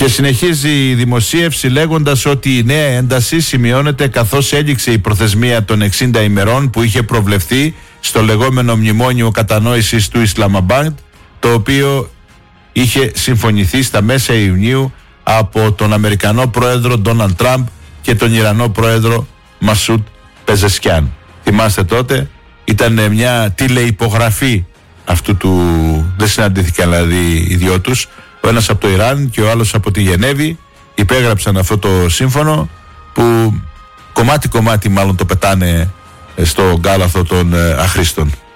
Και συνεχίζει η δημοσίευση λέγοντας ότι η νέα ένταση σημειώνεται καθώς έληξε η προθεσμία των 60 ημερών που είχε προβλεφθεί στο λεγόμενο μνημόνιο κατανόησης του Ισλαμαμπάντ, το οποίο είχε συμφωνηθεί στα μέσα Ιουνίου από τον Αμερικανό πρόεδρο Ντόναλντ Τραμπ και τον Ιρανό πρόεδρο Μασούντ Πεζεσκιάν. Θυμάστε τότε, ήταν μια τηλευπογραφή αυτού του, δεν συναντήθηκαν δηλαδή οι δυο τους, ο ένας από το Ιράν και ο άλλος από τη Γενέβη, υπέγραψαν αυτό το σύμφωνο που κομμάτι-κομμάτι μάλλον το πετάνε στο γκάλαθο των αχρήστων.